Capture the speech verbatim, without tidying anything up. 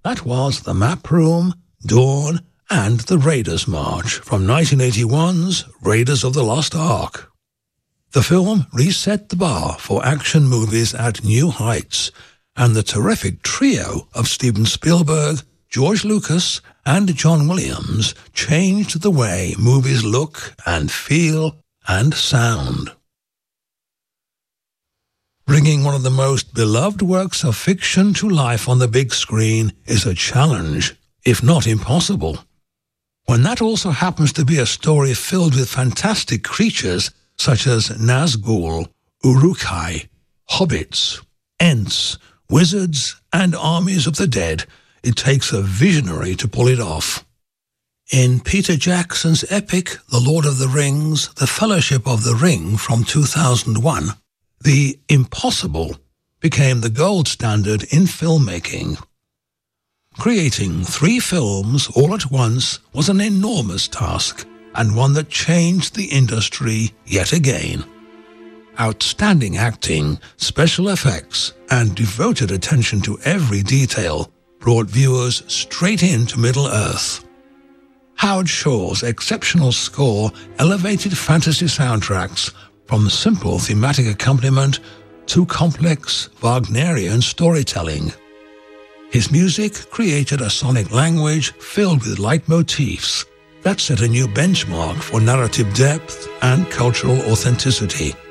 That was The Map Room, Dawn, and The Raiders March from nineteen eighty-one's Raiders of the Lost Ark. The film reset the bar for action movies at new heights, and the terrific trio of Steven Spielberg, George Lucas, and John Williams changed the way movies look and feel and sound. Bringing one of the most beloved works of fiction to life on the big screen is a challenge, if not impossible. When that also happens to be a story filled with fantastic creatures such as Nazgul, Uruk-hai, hobbits, ents, wizards, and armies of the dead, it takes a visionary to pull it off. In Peter Jackson's epic The Lord of the Rings, The Fellowship of the Ring from two thousand one, the impossible became the gold standard in filmmaking. Creating three films all at once was an enormous task, and one that changed the industry yet again. Outstanding acting, special effects, and devoted attention to every detail brought viewers straight into Middle-earth. Howard Shore's exceptional score elevated fantasy soundtracks from simple thematic accompaniment to complex Wagnerian storytelling. His music created a sonic language filled with leitmotifs that set a new benchmark for narrative depth and cultural authenticity.